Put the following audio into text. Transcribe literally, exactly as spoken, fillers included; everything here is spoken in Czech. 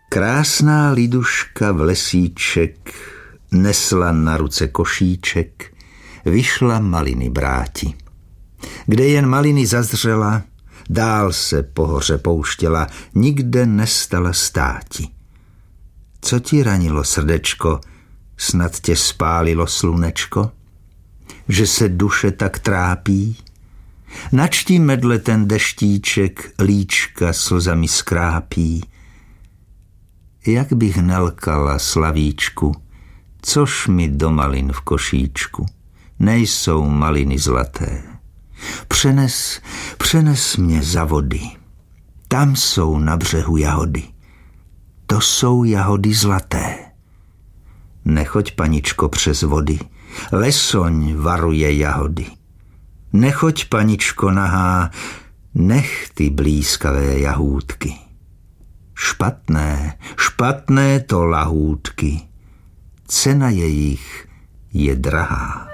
Krásná liduška v lesíček nesla na ruce košíček, vyšla maliny bráti. Kde jen maliny zazřela, dál se po hoře pouštěla, nikde nestala státi. Co ti ranilo srdečko, snad tě spálilo slunečko, že se duše tak trápí? Nač ti medle ten deštíček líčka slzami skrápí? Jak bych nelkala, slavíčku, což mi do malin v košíčku, nejsou maliny zlaté. Přenes, přenes mě za vody, tam jsou na břehu jahody, to jsou jahody zlaté. Nechoď, paničko, přes vody, lesoň varuje jahody. Nechoď, paničko nahá, nech ty blízkavé jahůdky. Špatné, špatné to lahůdky, cena jejich je drahá.